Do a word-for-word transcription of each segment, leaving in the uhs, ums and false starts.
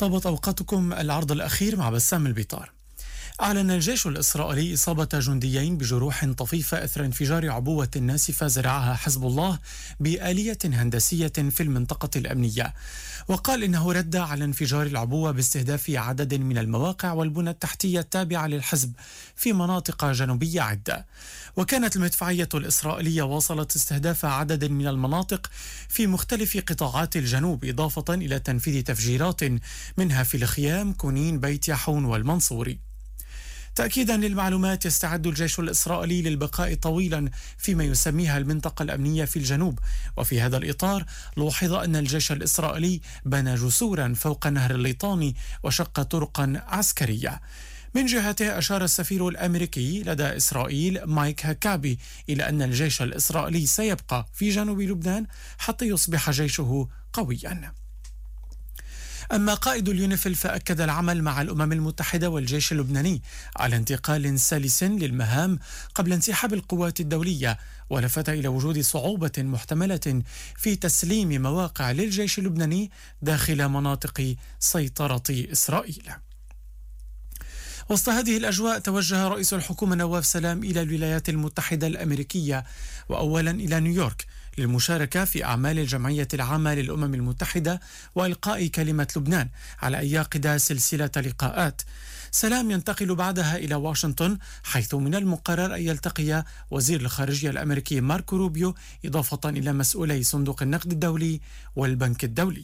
طابت أوقاتكم. العرض الأخير مع بسام البيطار. أعلن الجيش الإسرائيلي إصابة جنديين بجروح طفيفة إثر انفجار عبوة ناسفة زرعها حزب الله بآلية هندسية في المنطقة الأمنية، وقال إنه رد على انفجار العبوة باستهداف عدد من المواقع والبنى التحتية التابعة للحزب في مناطق جنوبية عدة. وكانت المدفعية الإسرائيلية واصلت استهداف عدد من المناطق في مختلف قطاعات الجنوب، إضافة إلى تنفيذ تفجيرات منها في الخيام، كونين، بيت يحون والمنصوري. تأكيدا للمعلومات، يستعد الجيش الإسرائيلي للبقاء طويلا فيما يسميها المنطقة الأمنية في الجنوب. وفي هذا الإطار لوحظ أن الجيش الإسرائيلي بنى جسورا فوق نهر الليطاني وشق طرقا عسكرية. من جهته أشار السفير الأمريكي لدى إسرائيل مايك هاكابي إلى أن الجيش الإسرائيلي سيبقى في جنوب لبنان حتى يصبح جيشه قويا. أما قائد اليونيفيل فأكد العمل مع الأمم المتحدة والجيش اللبناني على انتقال سلس للمهام قبل انسحاب القوات الدولية، ولفت إلى وجود صعوبة محتملة في تسليم مواقع للجيش اللبناني داخل مناطق سيطرة إسرائيل. وسط هذه الأجواء توجه رئيس الحكومة نواف سلام إلى الولايات المتحدة الأمريكية، وأولا إلى نيويورك للمشاركة في أعمال الجمعية العامة للأمم المتحدة وإلقاء كلمة لبنان، على أن يعقد سلسلة لقاءات. سلام ينتقل بعدها إلى واشنطن، حيث من المقرر أن يلتقي وزير الخارجية الأمريكي ماركو روبيو، إضافة إلى مسؤولي صندوق النقد الدولي والبنك الدولي.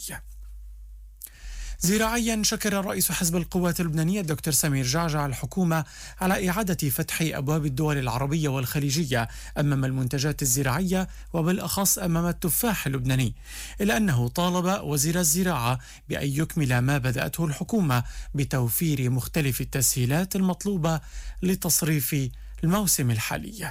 زراعيا، شكر رئيس حزب القوات اللبنانية الدكتور سمير جعجع الحكومة على إعادة فتح أبواب الدول العربية والخليجية أمام المنتجات الزراعية، وبالأخص أمام التفاح اللبناني، إلا أنه طالب وزير الزراعة بأن يكمل ما بدأته الحكومة بتوفير مختلف التسهيلات المطلوبة لتصريف الموسم الحالي.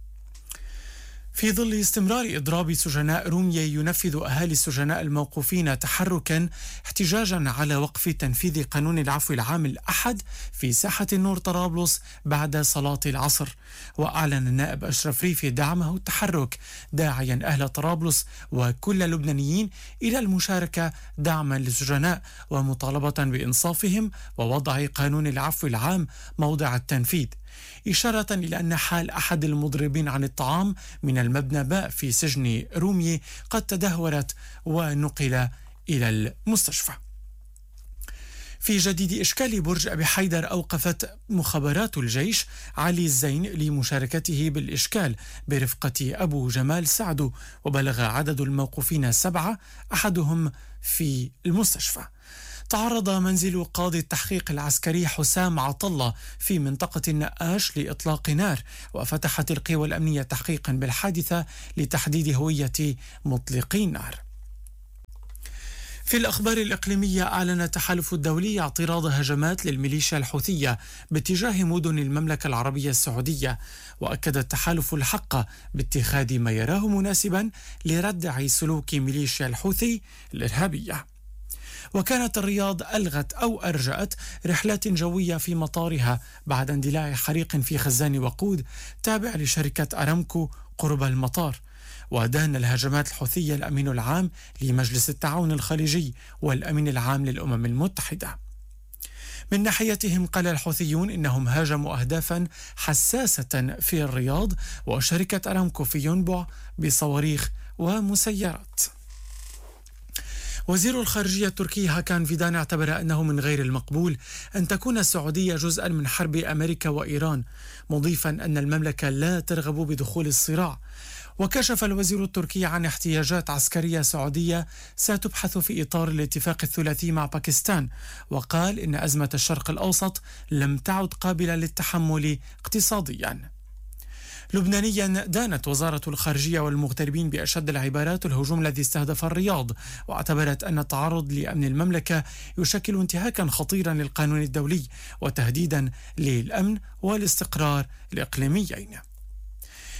في ظل استمرار إضراب سجناء رومية، ينفذ أهالي السجناء الموقوفين تحركا احتجاجا على وقف تنفيذ قانون العفو العام الأحد في ساحة النور طرابلس بعد صلاة العصر. وأعلن النائب أشرف ريفي دعمه التحرك، داعيا أهل طرابلس وكل اللبنانيين إلى المشاركة دعما للسجناء ومطالبة بإنصافهم ووضع قانون العفو العام موضع التنفيذ، إشارة إلى أن حال أحد المضربين عن الطعام من المبنى باء في سجن رومية قد تدهورت ونقل إلى المستشفى. في جديد إشكال برج أبي حيدر، أوقفت مخابرات الجيش علي الزين لمشاركته بالإشكال برفقة أبو جمال سعدو، وبلغ عدد الموقوفين سبعة، أحدهم في المستشفى. تعرض منزل قاضي التحقيق العسكري حسام عطلة في منطقة النقاش لإطلاق نار، وفتحت القوى الأمنية تحقيقا بالحادثة لتحديد هوية مطلقي النار. في الأخبار الإقليمية، أعلن التحالف الدولي اعتراض هجمات للميليشيا الحوثية باتجاه مدن المملكة العربية السعودية، وأكد التحالف الحق باتخاذ ما يراه مناسبا لردع سلوك ميليشيا الحوثي الإرهابية. وكانت الرياض ألغت أو أرجأت رحلات جوية في مطارها بعد اندلاع حريق في خزان وقود تابع لشركة أرامكو قرب المطار. ودان الهجمات الحوثية الأمين العام لمجلس التعاون الخليجي والأمين العام للأمم المتحدة. من ناحيتهم قال الحوثيون إنهم هاجموا أهدافا حساسة في الرياض وشركة أرامكو في ينبع بصواريخ ومسيرات. وزير الخارجية التركي هاكان فيدان اعتبر أنه من غير المقبول أن تكون السعودية جزءا من حرب أمريكا وإيران، مضيفا أن المملكة لا ترغب بدخول الصراع. وكشف الوزير التركي عن احتياجات عسكرية سعودية ستبحث في إطار الاتفاق الثلاثي مع باكستان، وقال إن أزمة الشرق الأوسط لم تعد قابلة للتحمل اقتصاديا. لبنانيا، دانت وزارة الخارجية والمغتربين بأشد العبارات الهجوم الذي استهدف الرياض، واعتبرت أن التعرض لأمن المملكة يشكل انتهاكا خطيرا للقانون الدولي وتهديدا للأمن والاستقرار الإقليميين.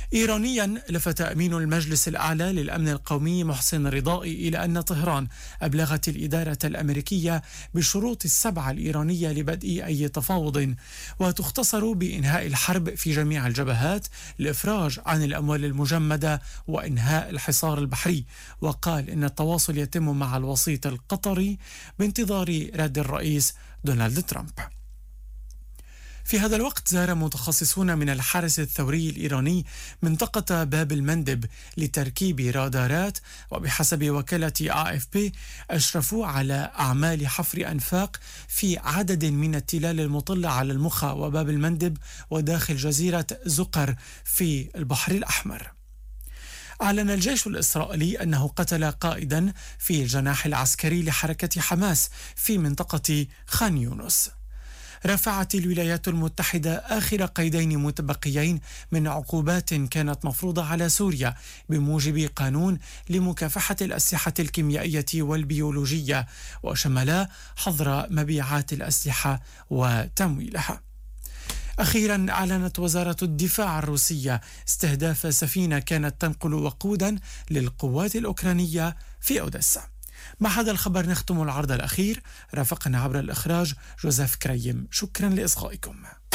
إيرانيا، لفت أمين المجلس الأعلى للأمن القومي محسن رضائي إلى أن طهران أبلغت الإدارة الأمريكية بالشروط السبعة الإيرانية لبدء أي تفاوض، وتختصر بإنهاء الحرب في جميع الجبهات، الإفراج عن الأموال المجمدة، وإنهاء الحصار البحري. وقال إن التواصل يتم مع الوسيط القطري بانتظار رد الرئيس دونالد ترامب. في هذا الوقت، زار متخصصون من الحرس الثوري الإيراني منطقة باب المندب لتركيب رادارات، وبحسب وكالة إيه إف بي أشرفوا على أعمال حفر أنفاق في عدد من التلال المطلة على المخا وباب المندب وداخل جزيرة زقر في البحر الأحمر. أعلن الجيش الإسرائيلي أنه قتل قائدا في الجناح العسكري لحركة حماس في منطقة خان يونس. رفعت الولايات المتحدة آخر قيدين متبقيين من عقوبات كانت مفروضة على سوريا بموجب قانون لمكافحة الأسلحة الكيميائية والبيولوجية، وشملا حظر مبيعات الأسلحة وتمويلها. أخيرا، أعلنت وزارة الدفاع الروسية استهداف سفينة كانت تنقل وقودا للقوات الأوكرانية في أوديسا. مع هذا الخبر نختم العرض الأخير. رافقنا عبر الإخراج جوزيف كريم. شكرا لإصغائكم.